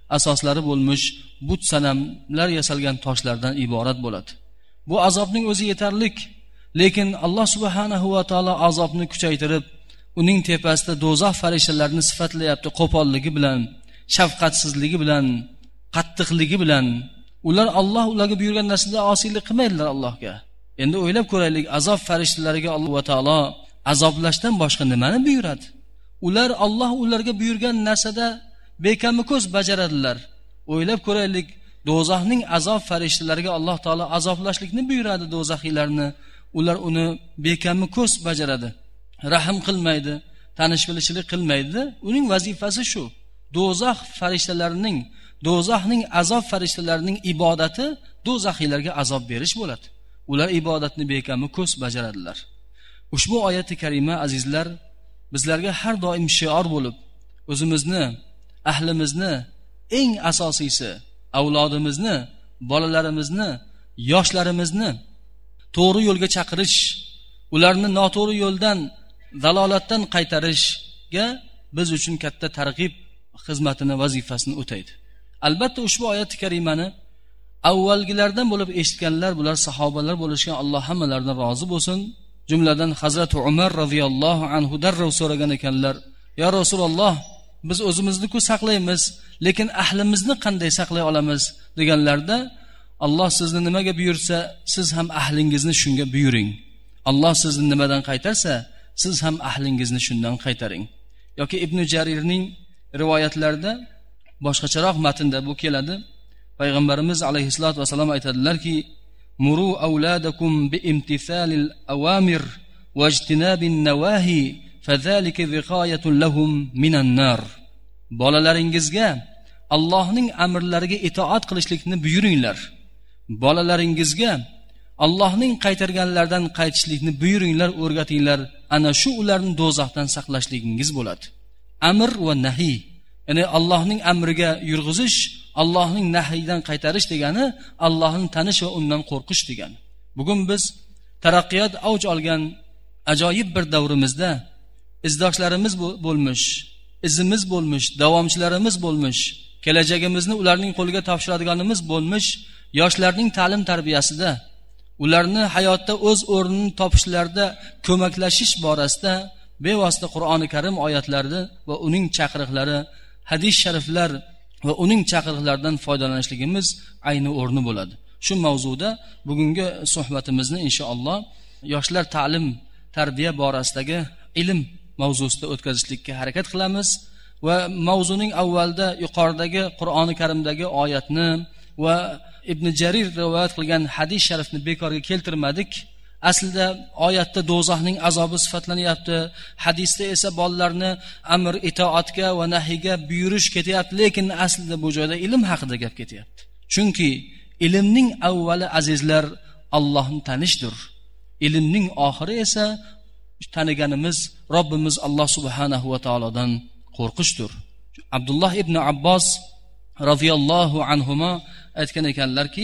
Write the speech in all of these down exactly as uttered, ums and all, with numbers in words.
asoslari bo'lmish but sanamlar yasalgan toshlardan iborat bo'ladi. Bu azobning o'zi yetarlik, lekin Alloh subhanahu va taolo azobni kuchaytirib, uning tepasida do'zax farishtalarni sifatlayapti qo'polligi bilan, shafqatsizligi bilan, qattiqligi bilan. Ular Alloh ularga buyurgan narsada osiylik qilmaydilar Allohga. Endi o'ylab ko'raylik, azob farishtalariga Alloh va taolo azoblashdan boshqa nimani buyuradi? Ular Alloh ularga buyurgan narsada bekamni ko'z bajaradilar. O'ylab ko'raylik, do'zaxning azob farishtalariga Alloh taolo azoblashlikni buyuradi do'zaxiylarni. Ular uni bekamni ko'z bajaradi. Rahm qilmaydi, tanish bilishlik qilmaydi. Uning vazifasi shu. Do'zax farishtalarining, do'zaxning azob farishtalarining ibodati do'zaxiylarga azob berish bo'ladi. Ular ibodatni bekamni ko'z bajaradilar. Ushbu oyati karima azizlar bizlarga har doim shior bo'lib, o'zimizni, ahlimizni, eng asosiysi avlodimizni, bolalarimizni, yoshlarimizni to'g'ri yo'lga chaqirish, ularni noto'g'ri yo'ldan, dalolatdan qaytarishga biz uchun katta targ'ib xizmatini, vazifasini o'taydi. Albatta ushbu oyat karimani avvalgilardan bo'lib eshitganlar, bular sahobalar bo'lishgan, Alloh hammalaridan rozi bo'lsin. Jumladan Hazrat Umar radhiyallohu anhu darrov so'ragan ekanlar: "Ya Rasululloh, biz o'zimizni-ku saqlaymiz, lekin ahlimizni qanday saqlay olamiz?" deganlarda, Alloh sizni nimaga buyursa, siz ham ahlingizni shunga buyuring. Alloh sizni nimadan qaytarsa, siz ham ahlingizni shundan qaytaring. Yoki Ibn Jarirning rivoyatlarida boshqacharoq matnda bu keladi. Payg'ambarimiz alayhissalatu vasallam aytadilarki: "Muru awladakum bi imtithalil awamir wa ijtinabin nawahi, fazalika wiqayatun lahum minan nar." Bolalaringizga Allohning amrlariga itoat qilishlikni buyuringlar. Bolalaringizga Allohning qaytarganlardan qaytishlikni buyuringlar, o'rgatinglar. Ana shu ularni do'zaxdan saqlashligingiz bo'ladi. Amr va nahiy, ya'ni Allohning amriga yurg'izish, Allohning nahyidan qaytarish degani Allohni tanish va undan qo'rqish degani. Bugun biz taraqqiyot avj olgan ajoyib bir davrimizda izdoshlarimiz bo'lmish, izimiz bo'lmish, davomchilarimiz bo'lmish, kelajagimizni ularning qo'liga topshiradiganimiz bo'lmish yoshlarning ta'lim tarbiyasida, ularni hayotda o'z o'rnini topishlarida ko'maklashish borasida bevosita Qur'oni Karim oyatlari va uning chaqiriqlari, hadis shariflar va uning chaqiriqlaridan foydalanishligimiz ayni o'rni bo'ladi. Shu mavzuda bugungi suhbatimizni inshaalloh yoshlar ta'lim tarbiya borasidagi ilm mavzusida o'tkazishlikka harakat qilamiz va mavzuning avvalda yuqoridagi Qur'oni Karimdagi oyatni va Ibn Jarir rivoyat qilgan hadis sharifni bekorga keltirmadik. Aslida oyatda do'zaxning azobi sifatlanyapti, hadisda esa bolalarni amr itoatga va nahiyga buyurish ketyapti, lekin aslida bu joyda ilm haqida gap ketyapti. Chunki ilmning avvali azizlar Allohni tanishdir. Ilmning oxiri esa taniganimiz Robbimiz Alloh subhanahu va taolodan qo'rqishdir. Abdulloh ibn Abbos radhiyallohu anhuma aytgan ekanlarki,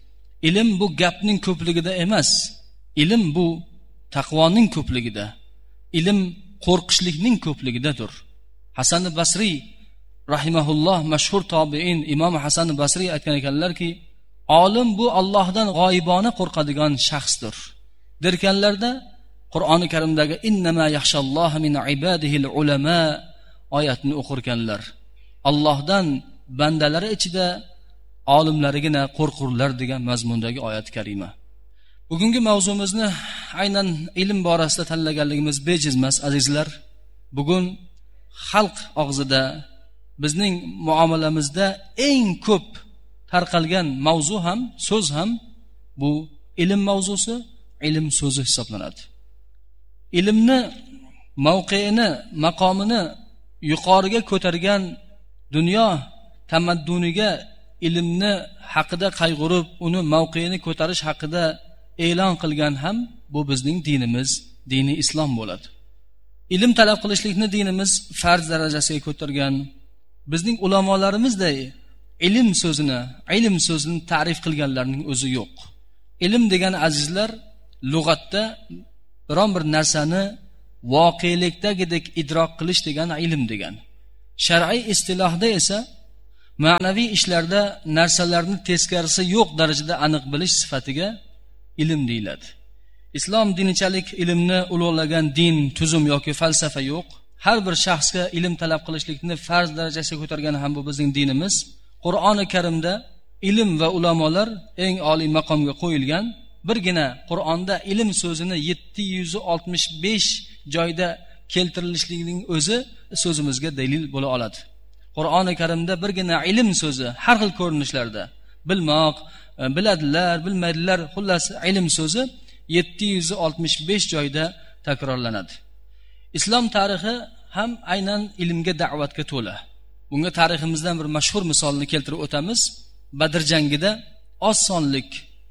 ilm bu gapning ko'pligida emas, ilm bu taqvoning ko'pligida, ilm qo'rqishlikning ko'pligidadir. Hasan Basriy rahimahulloh, mashhur tobiin Imom Hasan Basriy aytgan ekanlarki, olim bu Allohdan g'oyibona qo'rqadigan shaxsdir. Derkanlarda Qur'oni Karimdagi innama yaxshalloha min ibadihil ulama oyatni o'qirkanlar. Allohdan bandalari ichida olimlarigina qo'rqurlar degan mazmundagi oyat karima. Bugungi mavzumizni aynan ilm borasida tanlaganligimiz bejiz emas azizlar. Bugun xalq og'zida, bizning muomalamizda eng ko'p tarqalgan mavzu ham, so'z ham bu ilm mavzusi, ilm so'zi hisoblanadi. Ilmni mavqeini, maqomini yuqoriga ko'targan dunyo tamadduniga ilmni haqida qayg'urib, uni mavqeini ko'tarish haqida e'lon qilgan ham bu bizning dinimiz, dini islom bo'ladi. Ilm talab qilishlikni dinimiz farz darajasiga ko'targan. Bizning ulamolarimizday ilm so'zini, ilm so'zini ta'rif qilganlarning o'zi yo'q. Ilm degan azizlar lug'atda biron bir narsani voqelikdagidek idrok qilish degan ilm degan. Shar'iy istilohda esa ma'naviy ishlarda narsalarni teskarisi yo'q darajada aniq bilish sifatiga ilm deyiladi. Islom dinichalik ilmni ulug'lagan din, tuzum yoki falsafa yo'q. Har bir shaxsga ilm talab qilishlikni farz darajasiga ko'targan ham bu bizning dinimiz. Qur'oni Karimda ilm va ulamolar eng oliy maqomga qo'yilgan. Birgina Qur'onda ilm so'zini yetti yuz oltmish besh joyda keltirilishligining o'zi so'zimizga dalil bo'la oladi. Qur'oni Karimda birgina ilm so'zi har xil ko'rinishlarda bilmoq, biladilar, bilmaydilar, xullas ilm so'zi yetti yuz oltmish besh joyda takrorlanadi. Islom tarixi ham aynan ilmga da'vatga to'la. Bunga tariximizdan bir mashhur misolni keltirib o'tamiz. Badr jangida oz sonlik,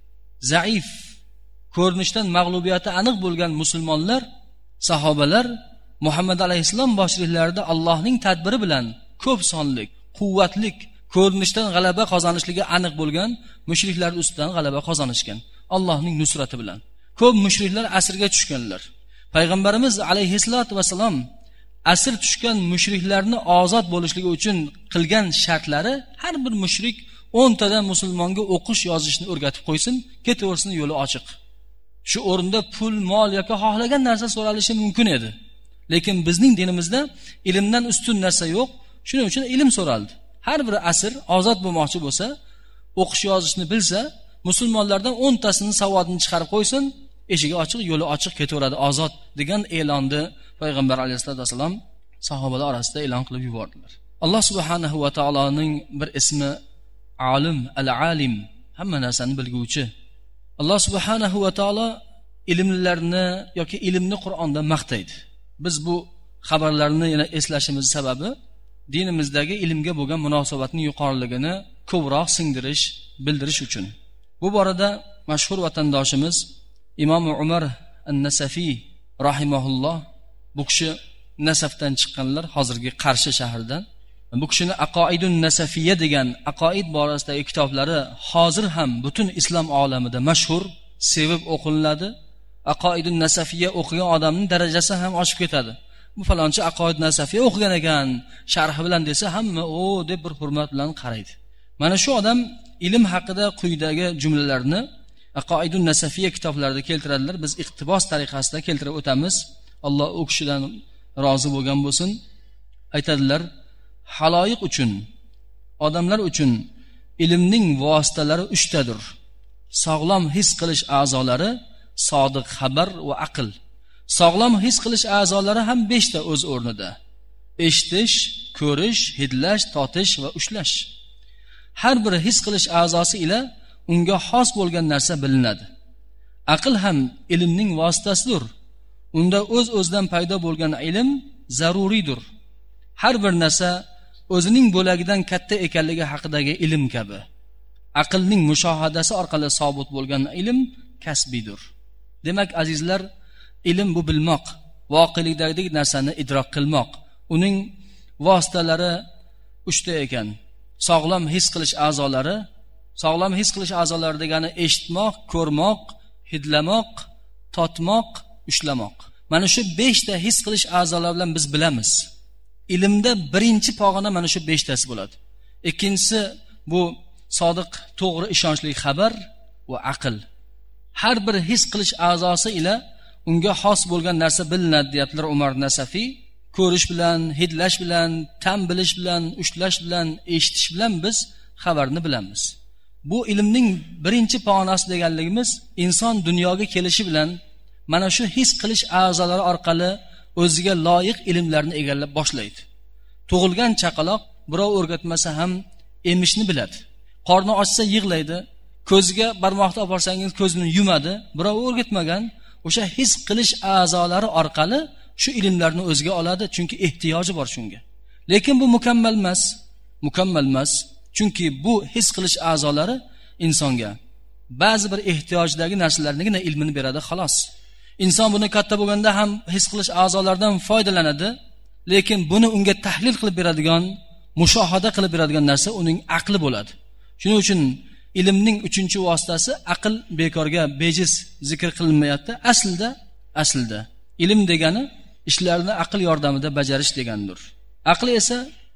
zaif, ko'rinishdan mag'lubiyati aniq bo'lgan musulmonlar, sahobalar Muhammad alayhissalom boshchiliklarida Allohning tadbiri bilan ko'p sonlik, quvvatlik, ko'rinishdan g'alaba qozonishligi aniq bo'lgan mushriklar ustidan g'alaba qozonishgan. Allohning nusrati bilan. Ko'p mushriklar asirga tushganlar. Payg'ambarimiz alayhissalatu vasallam asir tushgan mushriklarni ozod bo'lishligi uchun qilgan shartlari har bir mushrik o'n tadan musulmonga o'qish yozishni o'rgatib qo'ysin, ketaversin, yo'li ochiq. Shu o'rinda pul, mol yoki xohlagan narsa so'ralishi mumkin edi. Lekin bizning dinimizda ilmdan ustun narsa yo'q. Shuning uchun ilm so'raldi. Har bir asir ozod bo'lmoqchi bo'lsa, o'qish yozishni bilsa, musulmonlardan o'n tasini savodini chiqarib qo'ysin, eshigi ochiq, yo'li ochiq, ketaveradi, ozod degan e'lonni Payg'ambar alayhisolatu vasallam sahobalar orasida e'lon qilib yubordilar. Alloh subhanahu va taoloning bir ismi Alim, al-Alim, hamma narsani bilguvchi. Alloh subhanahu va taolo ilmlilarni yoki ilmni Qur'onda maqtaydi. Biz bu xabarlarni yana eslashimiz sababi dinimizdagi ilmga bo'lgan munosabatning yuqoriligini ko'proq singdirish, bildirish uchun. Bu borada mashhur vatandoshimiz Imom Umar an-Nasafiy rahimahulloh, bu kishi Nasafdan chiqqanlar, hozirgi Qarshi shahridan. Bu kishining Aqoidun Nasafiyya degan aqoid borasidagi kitoblari hozir ham butun islom olamida mashhur, sevib o'qiladi. Aqoidun Nasafiyya o'qigan odamning darajasi ham oshib ketadi. Bu falonchi Aqoid Nasafiyya o'qigan ekan, sharhi bilan desa hamma o deb bir hurmat bilan qaraydi. Mana shu odam ilm haqida quyidagi jumlalarni Aqoidun Nasafiyya kitoblarida keltiradilar. Biz iqtibos tariqasida keltirib o'tamiz. Alloh u kishidan rozi bo'lgan bo'lsin. Aytadilar: haloyiq uchun, odamlar uchun ilmning vositalari uchtadir. Sog'lom his qilish a'zolari, sodiq xabar va aql. Sog'lom his qilish a'zolari ham beshta o'z o'rnida. Eshitish, ko'rish, hidlash, totish va ushlash. Har bir his qilish a'zosi ila unga xos bo'lgan narsa bilinadi. Aql ham ilmning vositasidir. Unda o'z-o'zidan paydo bo'lgan ilm zaruriydir. Har bir narsa o'zining bo'lagidan katta ekanligi haqidagi ilm kabi. Aqlning mushohadasi orqali sobit bo'lgan ilm kasbidir. Demak, azizlar, ilm bu bilmoq, voqelikdagi narsani idrok qilmoq. Uning vositalari uchta ekan. Sog'lom his qilish a'zolari, sog'lom his qilish a'zolari degani eshitmoq, ko'rmoq, hidlamoq, totmoq, ushlamoq. Mana shu beshta his qilish a'zolari bilan biz bilamiz. Ilmda birinchi pog'ona mana shu beshtasi bo'ladi. Ikkinchisi bu sodiq, to'g'ri, ishonchli xabar va aql. Har bir his qilish a'zosi ila unga xos bo'lgan narsa bilinadi, deyaptilar Umar Nasafiy. Ko'rish bilan, hidlash bilan, tam bilish bilan, ushlash bilan, eshitish bilan biz xabarni bilamiz. Bu ilmning birinchi pog'onasi deganligimiz inson dunyoga kelishi bilan mana shu his qilish a'zolari orqali o'ziga loyiq ilmlarni egallab boshlaydi. Tug'ilgan chaqaloq birov o'rgatmasa ham emishni biladi. Qorni ochsa yig'laydi. Ko'ziga barmoqni olib borsangiz ko'zini yumadi. Birov o'rgatmagan. O'sha his qilish a'zolari orqali shu ilmlarni o'ziga oladi, chunki ehtiyoji bor shunga. Lekin bu mukammal emas. Mukammal emas. Chunki bu his qilish a'zolari insonga ba'zi bir ehtiyojdagi narsalarnigina ilmini beradi, xolos. Inson buni katta bo'lganda ham his qilish a'zolaridan foydalanadi, lekin buni unga tahlil qilib beradigan, mushohada qilib beradigan narsa uning aqli bo'ladi. Shuning uchun ilmning uchinchi vositasi aql bekorga, bejiz zikr qilinmayapti. Aslida, aslida ilm degani ishlarni aql yordamida bajarish degandir. Aql esa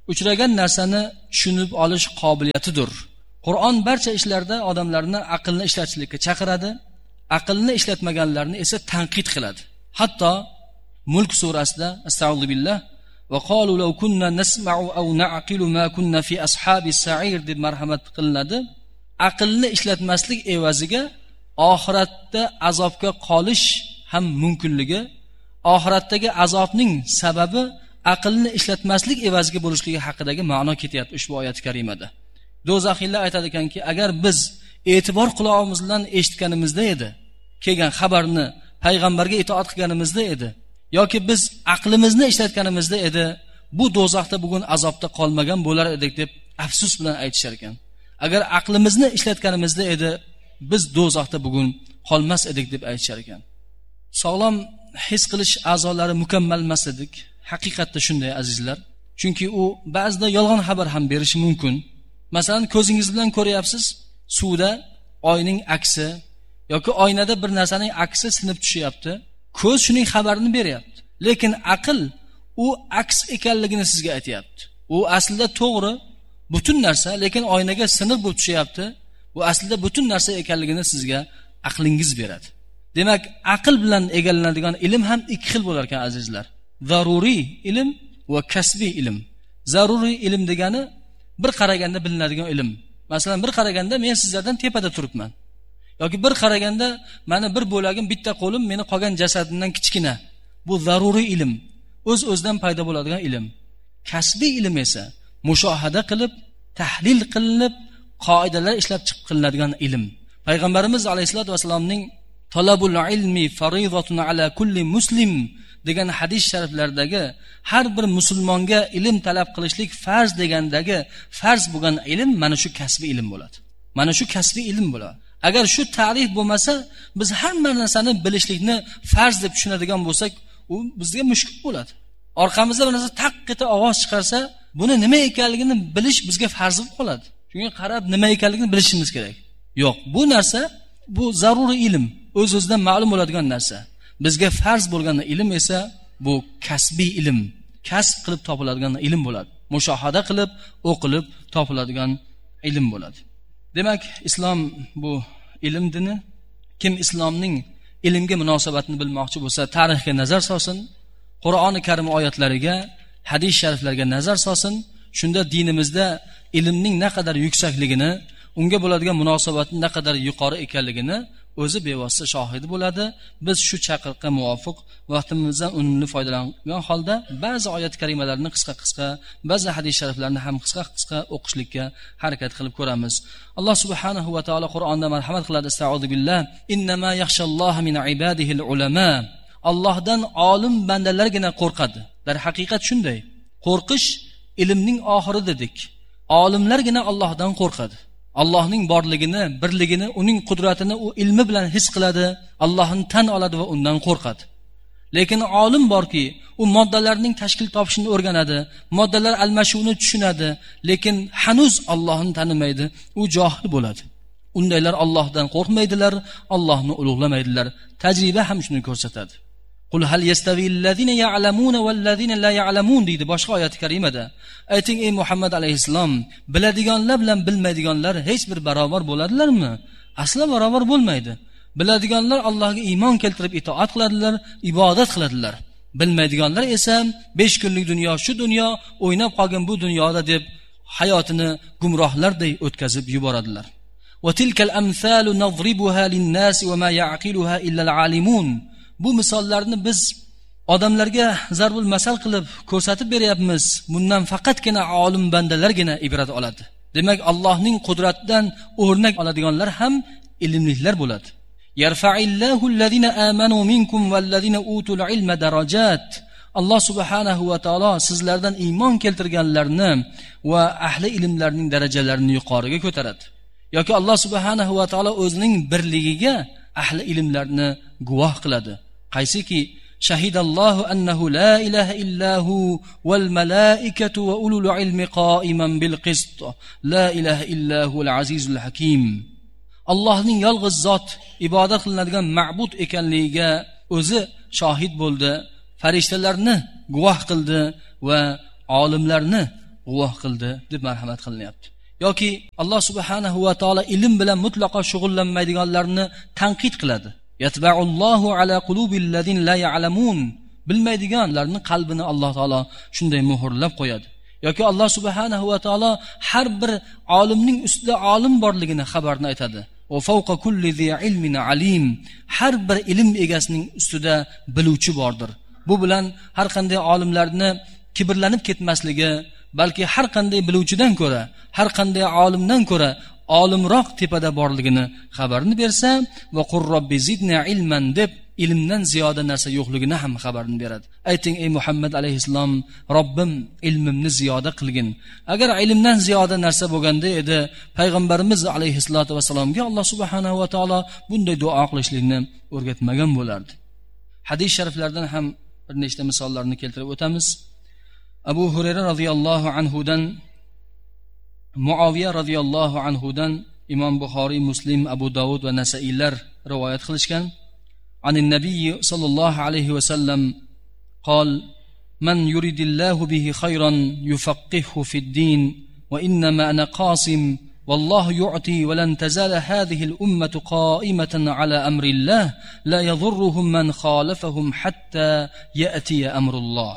uchragan narsani tushunib olish qobiliyatidir. Qur'on barcha ishlarda odamlarni aqlni ishlatishlikka chaqiradi, aqlni ishlatmaganlarni esa tanqid qiladi. Hatto Mulk surasida astag'firullah va qalu law kunna nasma'u aw na'qilu ma kunna fi ashabis sa'ir deb marhamat qilinadi. Aqlni ishlatmaslik evaziga oxiratda azobga qolish ham mumkinligi, oxiratdagi azobning sababi aqlni ishlatmaslik evaziga bo'lishligi haqidagi ma'no ketyapti ushbu oyat karimada. Do'zaxiylar aytadi ekanki, agar biz e'tibor quloqimiz bilan eshitganimizda edi, kelgan xabarni payg'ambarga itoat qilganimizda edi, yoki biz aqlimizni ishlatganimizda edi, bu do'zaxda bugun azobda qolmagan bo'lar edik deb afsus bilan aytishar ekan. Agar aqlimizni ishlatganimizda edi, biz do'zaxda bugun qolmas edik deb aytishar ekan. Sog'lom his qilish a'zolari mukammal emas edik. Haqiqatda shunday azizlar. Chunki u ba'zida yolg'on xabar ham berishi mumkin. Masalan, ko'zingiz bilan ko'ryapsiz, suvda oyning aksi yoki oynada bir narsaning aksi sinib tushyapti. Ko'z shuning xabarini beryapti. Lekin aql u aks ekanligini sizga aytayapti. U aslida to'g'ri, butun narsa, lekin oynaga sinib bo'lib tushyapti. Bu aslida butun narsa ekanligini sizga aqlingiz beradi. Demak, aql bilan egallanadigan ilm ham ikki xil bo'lar ekan azizlar. Zaruriy ilm va kasbiy ilm. Zaruriy ilm degani bir qaraganda bilinadigan ilm. Masalan, bir qaraganda men sizlardan tepada turibman. Yoki bir qaraganda meni bir bo'lagim, bitta qo'lim meni qolgan jasadimdan kichkina. Bu zaruriy ilm. O'z-o'zidan paydo bo'ladigan ilm. Kasbiy ilm esa mushohada qilib, tahlil qilinib, qoidalar ishlab chiqib qilinadigan ilm. Payg'ambarimiz alayhisolatu vasallamning talabul ilmi faridotun ala kulli muslim degan hadis shariflaridagi har bir musulmonga ilm talab qilishlik farz degandagi farz bo'lgan ilm mana shu kasbiy ilm bo'ladi. Mana shu kasbiy ilm bo'ladi. Agar shu ta'rif bo'lmasa, biz hamma narsani bilishlikni farz deb tushunadigan bo'lsak, u bizga mushkul bo'ladi. Orqamizda bir narsa taqqita ovoz chiqarsa, buni nima ekanligini bilish bizga farz bo'lib qoladi. Chunki qarab nima ekanligini bilishimiz kerak. Yo'q, bu narsa bu zaruriy ilm, o'z-o'zidan ma'lum bo'ladigan narsa. Bizga farz bo'lgan ilm esa bu kasbiy ilm, kasb qilib topiladigan ilm bo'ladi. Mushohada qilib, o'qilib topiladigan ilm bo'ladi. Demak, islom bu ilm dini. Kim islomning ilmga munosabatini bilmoqchi bo'lsa, tarixga nazar solsin, Qur'oni Karim oyatlariga, hadis shariflarga nazar solsin. Shunda dinimizda ilmning naqadar yuksakligini, unga bo'ladigan munosabatning naqadar yuqori ekanligini o'zi bevosita shohidi bo'ladi. Biz shu chaqiriqqa muvofiq vaqtimizdan unumli foydalangan holda ba'zi oyat karimalarni qisqa-qisqa, ba'zi hadis shariflarni ham qisqa-qisqa o'qishlikka harakat qilib ko'ramiz. Alloh subhanahu va taolo Qur'onda marhamat qiladi. Astag'firu billah. Innama yaxshalloha min ibadihil ulama. Allohdan olim bandalargina qo'rqadi. Dar haqiqat shunday. Qo'rqish ilmning oxiri dedik. Olimlargina Allohdan qo'rqadi. Allohning borligini, birligini, uning qudratini u ilmi bilan his qiladi, Allohni tan oladi va undan qo'rqadi. Lekin olim borki, u moddalarning tashkil topishini o'rganadi, moddalar almashuvini tushunadi, lekin hanuz Allohni tanimaydi, u johil bo'ladi. Undaylar Allohdan qo'rqmaydilar, Allohni ulug'lamaydilar. Tajriba ham shuni ko'rsatadi. Qul hal yastavillazina ya'lamuna wallazina la ya'lamun deydi boshqa oyat karimada. Ayting ey Muhammad alayhisalom, biladiganlar bilan bilmaydiganlar hech bir barobar bo'ladilarmi? Asla barobar bo'lmaydi. Biladiganlar Allohga iymon keltirib itoat qiladilar, ibodat qiladilar. Bilmaydiganlar esa besh kunlik dunyo shu dunyo, o'ynab qolgan bu dunyoda deb hayotini gumrohlarday o'tkazib yuboradilar. Wa tilkal amsalu nadribuha lin-nas wa ma ya'qiluha illa al-alimun. Bu misollarni biz odamlarga zarbul masal qilib ko'rsatib beryapmiz. Bundan faqatgina olim bandalargina ibrat oladi. Demak, Allohning qudratidan o'rnak oladiganlar ham ilmlilar bo'ladi. Yarfa'illahu allazina amanu minkum wallazina utul ilma darajat. Alloh subhanahu va taolo sizlardan iymon keltirganlarni va ahli ilmlarning darajalarini yuqoriga ko'taradi. Yoki Alloh subhanahu va taolo o'zining birligiga ahli ilmlarni guvoh qiladi. Qaysiki shahidallohu annahu la ilaha illahu wal malaikatu va ulul ilmi qa'iman bil qist. La ilaha illahu al azizul hakim. Allohning yolg'iz zot ibodat qilinadigan ma'bud ekanligiga o'zi shohid bo'ldi, farishtalarni guvoh qildi va olimlarni guvoh qildi deb marhamat qilinyapti. Yoki Alloh subhanahu va taolo ilm bilan mutlaqo shug'ullanmaydiganlarni tanqid qiladi. Yatba'ullohu ala qulubil ladin la ya'lamun. Bilmaydiganlarning qalbini Alloh taolo shunday muhrlab qo'yadi. Yoki Alloh subhanahu va taolo har bir olimning ustida olim borligini xabarni aytadi. Va fawqa kulli zi ilmin alim. Har bir ilm egasining ustida biluvchi bordir. Bu bilan har qanday olimlarni kibrlanib ketmasligi, balki har qanday biluvchidan ko'ra, har qanday olimdan ko'ra olimroq tepada borligini xabarini bersa, va qur robbi zidna ilman deb ilmdan ziyoda narsa yo'qligini ham xabarini beradi. Ayting ey Muhammad alayhissalom, Robbim ilmimni ziyoda qilgin. Agar ilmdan ziyoda narsa bo'lganda edi, payg'ambarimiz alayhisolatu vasallamga Alloh subhanahu va taolo bunday duo qilishlikni o'rgatmagan bo'lardi. Hadis shariflardan ham bir nechta misollarni keltirib o'tamiz. Abu Hurayra radhiyallohu anhudan, Muaviya radhiyallohu anhudan Imom Buxoriy, Muslim, Abu Davud va Nasailar rivoyat qilishgan. عن النبي صلى الله عليه وسلم قال من يريد الله به خيرا يفقهه في الدين وإنما أنا قاسم والله يعطي ولن تزال هذه الأمة قائمة على أمر الله لا يضرهم من خالفهم حتى يأتي أمر الله.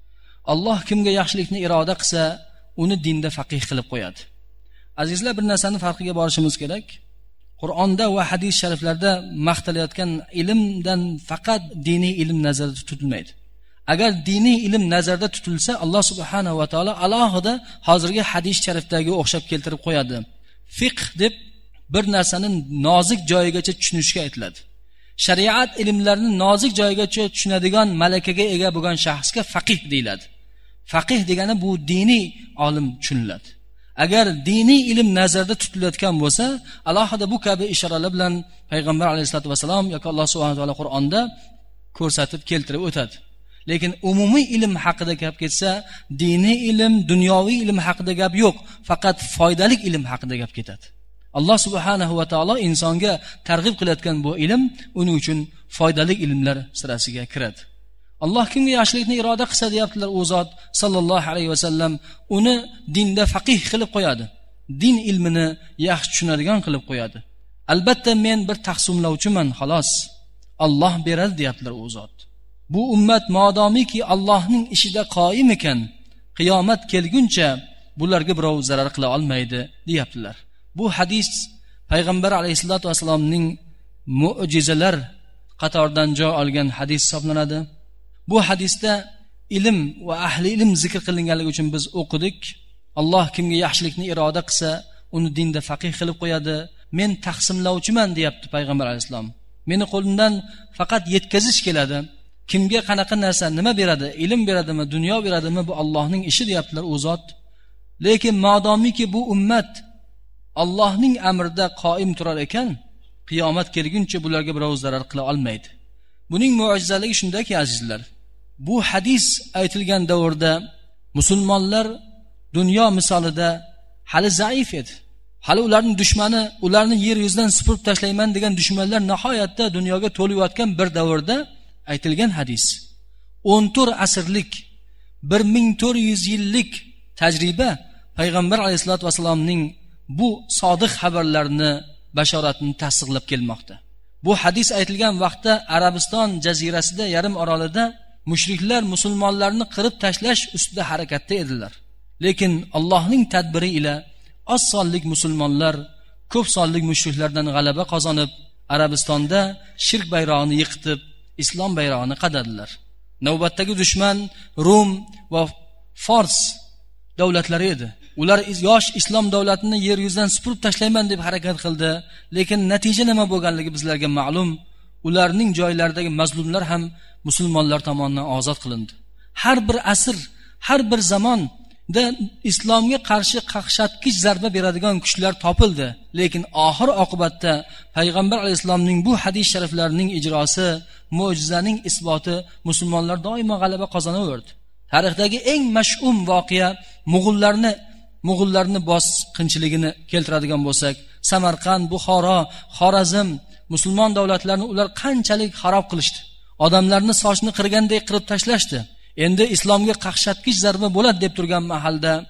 الله kimga yaxshilikni iroda qilsa uni dinda faqih qilib qo'yadi. Azizlar, bir narsani farqiga borishimiz kerak. Qur'onda va hadis shariflarda maqtalayotgan ilmdan faqat diniy ilm nazarda tutilmaydi. Agar diniy ilm nazarda tutilsa, Alloh subhanahu va taolo alohida hozirgi hadis sharifdagi o'xshab keltirib qo'yadi. Fiqh deb bir narsani nozik joyigacha tushunishga aytiladi. Shariat ilmlarini nozik joyigacha tushunadigan malakaga ega bo'lgan shaxsga faqih deyiladi. Faqih degani bu diniy olim tushuniladi. Agar diniy ilm nazarda tutilayotgan bo'lsa, alohida bu kabi ishoralar bilan payg'ambar alayhisolatu vasallam yoki Alloh subhanahu va taolo Qur'onda ko'rsatib keltirib o'tadi. Lekin umumiy ilm haqida gap ketsa, diniy ilm, dunyoviy ilm haqida gap yo'q, faqat foydali ilm haqida gap ketadi. Alloh subhanahu va taolo insonga targ'ib qilayotgan bu ilm uning uchun foydali ilmlar sirasiga kiradi. Alloh kimga yaxshilikni iroda qilsa deyaptilar u zot sallallohu alayhi vasallam, uni dinda faqih qilib qo'yadi. Din ilmini yaxshi tushunadigan qilib qo'yadi. Albatta men bir taqsimlovchiman, xolos. Alloh beradi deyaptilar u zot. Bu ummat modomiki Allohning ishida qoyim ekan, qiyomat kelguncha bularga birov zarar qila olmaydi deyaptilar. Bu hadis payg'ambar alayhisolatu vasallamning mo'jizalar qatoridan joy olgan hadis hisoblanadi. Bu hadisda ilm va ahli ilm zikr qilinganligi uchun biz o'qidik. Alloh kimga yaxshilikni iroda qilsa, uni dinda faqih qilib qo'yadi. Men taqsimlovchiman deyapti payg'ambar alayhisalom. Meni qo'limdan faqat yetkazish keladi. Kimga qanaqa narsa, nima beradi? Ilm beradimi, dunyo beradimi? Bu Allohning ishi deyaptilar u zot. Lekin modomiki bu ummat Allohning amrida qoim turar ekan, qiyomat kelguncha bularga birov zarar qila olmaydi. Buning mo'jizaligi shundaki azizlar, bu hadis aytilgan davrda musulmonlar dunyo misolida hali zaif edi. Hali ularning dushmani, ularni yer yuzidan supurib tashlayman degan dushmanlar nihoyatda dunyoga to'layotgan bir davrda aytilgan hadis. o'n to'rt asrlik, bir ming to'rt yuz yillik tajriba payg'ambar alayhisolatu vasallamning bu sodiq xabarlarini, bashoratini tasdiqlab kelmoqda. Bu hadis aytilgan vaqtda Arabiston jazirasida, yarim orolida mushriklar musulmonlarni qirib tashlash ustida harakatda edilar. Lekin Allohning tadbiri ila oz sonlik musulmonlar ko'p sonlik mushriklardan g'alaba qozonib, Arabistonda shirk bayrog'ini yiqitib, islom bayrog'ini qadadilar. Navbatdagi dushman Rum va Fors davlatlari edi. Ular yosh islom davlatini yer yuzidan supurib tashlayman deb harakat qildi. Lekin natija nima bo'lganligi bizlarga ma'lum. Ularning joylaridagi mazlumlar ham musulmonlar tomonidan ozod qilindi. Har bir asr, har bir zamonda islomga qarshi qaqshatqich zarba beradigan kuchlar topildi. Lekin oxir oqibatda payg'ambar alayhisolamning bu hadis shariflarining ijrosi, mo'jizaning isboti musulmonlar doimo g'alaba qozonaverdi. Tarixdagi eng mash'um voqea Mo'g'ullarni Mo'g'ullarni bosqinchiligini keltiradigan bo'lsak, Samarqand, Buxoro, Xorazm musulmon davlatlarini ular qanchalik xarob qilishdi. Odamlarni sochni qirgandek qirib tashlashdi. Endi islomga qaqshatqich zarba bo'ladi deb turgan mahalda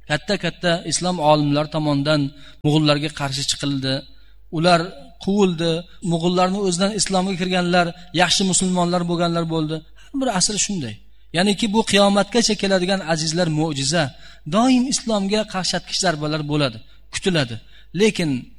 katta katta islom olimlari tomonidan mo'g'ullarga qarshi chiqildi, ular quvildi, mo'g'ullarning o'zidan islomga kirganlar yaxshi musulmonlar bo'lganlar bo'ldi. Har bir asr shunday. Ya'niki bu qiyomatgacha keladigan azizlar mo'jiza, doim islomga qarshi zarbalar bo'ladi, kutiladi. Lekin